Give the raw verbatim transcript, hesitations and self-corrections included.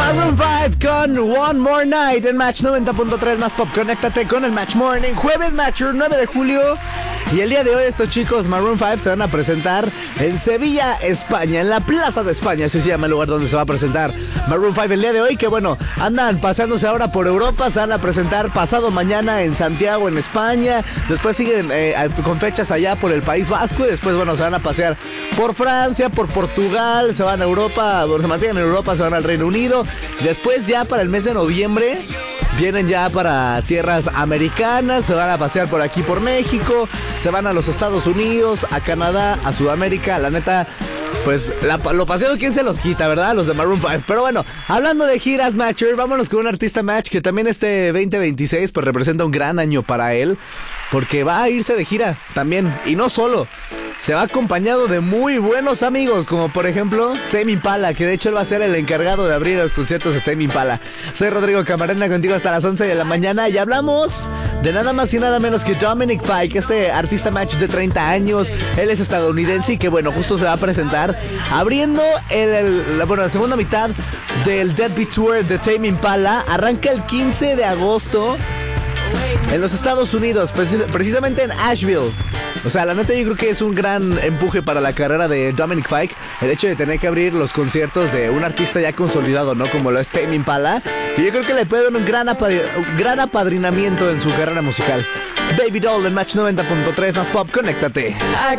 Maroon five con One More Night en Match noventa punto tres más Pop. Conéctate con el Match Morning. Jueves Matcher, nueve de julio. Y el día de hoy estos chicos Maroon five se van a presentar en Sevilla, España, en la Plaza de España, así se llama el lugar donde se va a presentar Maroon five el día de hoy, que bueno, andan paseándose ahora por Europa, se van a presentar pasado mañana en Santiago, en España, después siguen eh, con fechas allá por el País Vasco y después, bueno, se van a pasear por Francia, por Portugal, se van a Europa, bueno, se mantienen en Europa, se van al Reino Unido, después ya para el mes de noviembre vienen ya para tierras americanas, se van a pasear por aquí por México, se van a los Estados Unidos, a Canadá, a Sudamérica, la neta, pues la, lo paseado quién se los quita, ¿verdad? Los de Maroon five. Pero bueno, hablando de giras, Matcher, vámonos con un artista Match que también este veinte veintiséis pues representa un gran año para él, porque va a irse de gira también, y no solo. Se va acompañado de muy buenos amigos, como por ejemplo Tame Impala, que de hecho él va a ser el encargado de abrir los conciertos de Tame Impala. Soy Rodrigo Camarena, contigo hasta las once de la mañana y hablamos de nada más y nada menos que Dominic Fike, este artista Match de treinta años. Él es estadounidense y que bueno, justo se va a presentar abriendo el, el, la, bueno, la segunda mitad del Deadbeat Tour de Tame Impala. Arranca el quince de agosto en los Estados Unidos, precis- precisamente en Asheville. O sea, la neta yo creo que es un gran empuje para la carrera de Dominic Fike el hecho de tener que abrir los conciertos de un artista ya consolidado, ¿no? Como lo es Tame Impala. Y yo creo que le puede dar un gran, apad- un gran apadrinamiento en su carrera musical. Baby Doll en Match noventa punto tres más Pop, conéctate.